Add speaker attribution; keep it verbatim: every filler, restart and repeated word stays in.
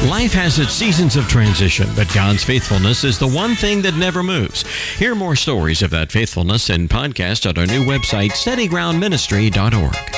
Speaker 1: Life has its seasons of transition, but God's faithfulness is the one thing that never moves. Hear more stories of that faithfulness and podcast at our new website, steady ground ministry dot org.